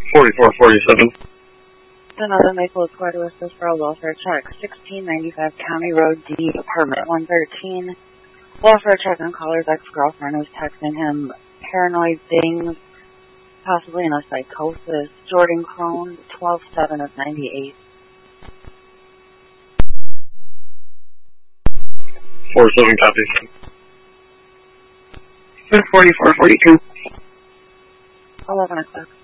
4447. Another Maple Square to assist for a welfare check. 1695 County Road D, apartment 113. Welfare check on caller's ex-girlfriend who's texting him paranoid things, possibly in a psychosis. Jordan Crone, 12/7 of 98. 47 copies. 4442. 11 o'clock.